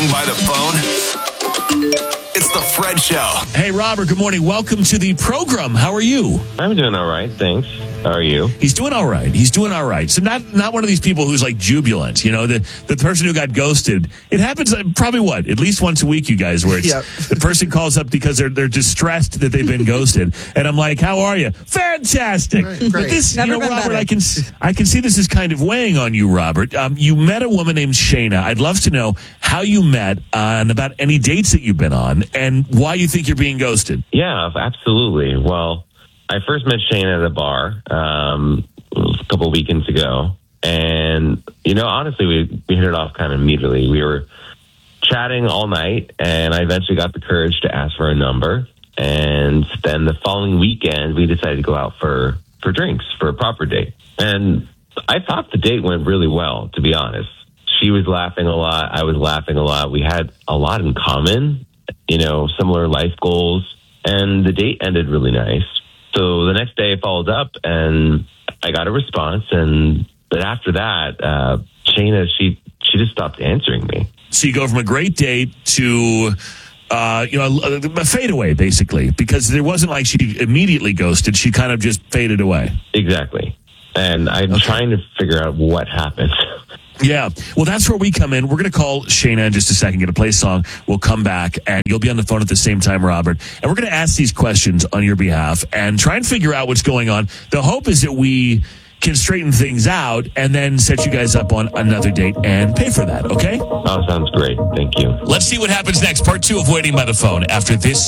by the phone? It's the Fred Show. Hey, Robert, good morning. Welcome to the program. How are you? I'm doing all right, thanks. How are you? He's doing all right. So not one of these people who's like jubilant. You know, the person who got ghosted. It happens probably at least once a week, you guys, where it's the person calls up because they're distressed that they've been ghosted. And I'm like, how are you? Fantastic. Great. But this, Never Robert, better. I can see this is kind of weighing on you, Robert. You met a woman named Shayna. I'd love to know how you met and about any dates that you've been on and why you think you're being ghosted. Yeah, absolutely. Well, I first met Shane at a bar a couple of weekends ago. And, honestly, we hit it off kind of immediately. We were chatting all night, and I eventually got the courage to ask for a number. And then the following weekend, we decided to go out for drinks, for a proper date. And I thought the date went really well, to be honest. She was laughing a lot. I was laughing a lot. We had a lot in common, similar life goals. And the date ended really nice. So the next day I followed up and I got a response. But after that, Shayna, she just stopped answering me. So you go from a great date to, a fadeaway, basically, because there wasn't like she immediately ghosted. She kind of just faded away. Exactly. And I'm trying to figure out what happened. Yeah. Well, that's where we come in. We're going to call Shayna in just a second, going to play a song. We'll come back, and you'll be on the phone at the same time, Robert. And we're going to ask these questions on your behalf and try and figure out what's going on. The hope is that we can straighten things out and then set you guys up on another date and pay for that, okay? Oh, sounds great. Thank you. Let's see what happens next. Part 2 of Waiting by the Phone after this